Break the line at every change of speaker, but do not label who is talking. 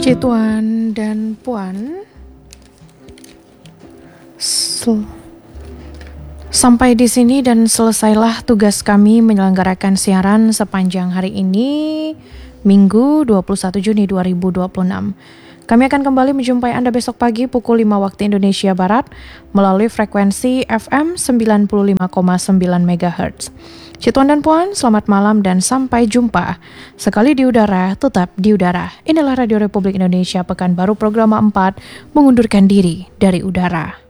Cituan dan Puan, sampai di sini dan selesailah tugas kami menyelenggarakan siaran sepanjang hari ini, Minggu 21 Juni 2026. Kami akan kembali menjumpai Anda besok pagi pukul 5 waktu Indonesia Barat melalui frekuensi FM 95,9 MHz. Cituan dan Puan, selamat malam dan sampai jumpa. Sekali di udara, tetap di udara. Inilah Radio Republik Indonesia Pekanbaru Program 4 mengundurkan diri dari udara.